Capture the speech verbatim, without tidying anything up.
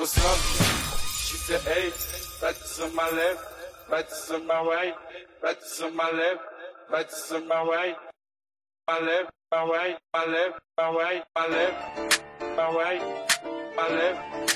what's up? She said, hey, right to my left, right to my right, right to my left, right to my right, my left, my right, my left, my right, my left, my right, my left.